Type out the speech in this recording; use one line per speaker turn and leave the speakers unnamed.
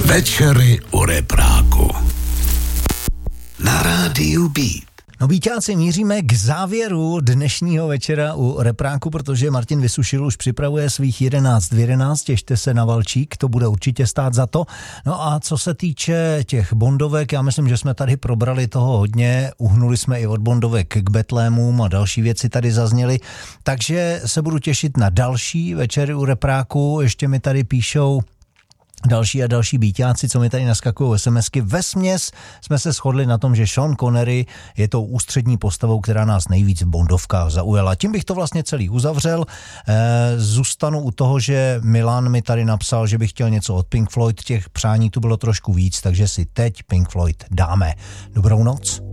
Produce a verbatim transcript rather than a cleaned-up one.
Večery u repráku na rádiu Beat.
No Bíťáci, míříme k závěru dnešního večera u repráku, protože Martin Vysušil už připravuje svých jedenáct v jedenáct, těšte se na Valčík, to bude určitě stát za to. No a co se týče těch bondovek, já myslím, že jsme tady probrali toho hodně, uhnuli jsme i od bondovek k Betlémům a další věci tady zazněly, takže se budu těšit na další večery u repráku, ještě mi tady píšou další a další Bíťáci, co mi tady naskakují SMSky. Vesměs jsme se shodli na tom, že Sean Connery je tou ústřední postavou, která nás nejvíc v bondovkách zaujala. Tím bych to vlastně celý uzavřel. E, zůstanu u toho, že Milan mi tady napsal, že by chtěl něco od Pink Floyd. Těch přání tu bylo trošku víc, takže si teď Pink Floyd dáme. Dobrou noc.